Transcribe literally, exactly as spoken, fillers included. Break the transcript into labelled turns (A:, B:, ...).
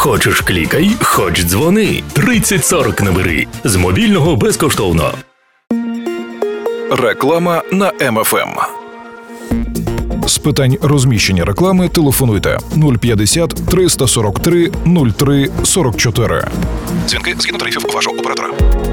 A: Хочеш клікай, хоч дзвони. тридцять сорок набери. З мобільного безкоштовно.
B: Реклама на Ем Еф Ем.
C: З питань розміщення реклами телефонуйте нуль п'ятдесят триста сорок три нуль три сорок чотири.
B: Дзвінки згідно тарифів вашого оператора.